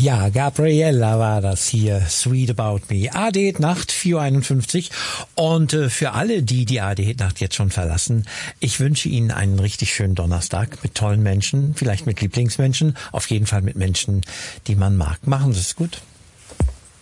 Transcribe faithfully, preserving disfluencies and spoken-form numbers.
Ja, Gabriella war das hier, Sweet About Me. A D Hit Nacht, vier Uhr einundfünfzig. Und äh, für alle, die die A D Hit Nacht jetzt schon verlassen, ich wünsche Ihnen einen richtig schönen Donnerstag mit tollen Menschen, vielleicht mit Lieblingsmenschen, auf jeden Fall mit Menschen, die man mag. Machen Sie es gut.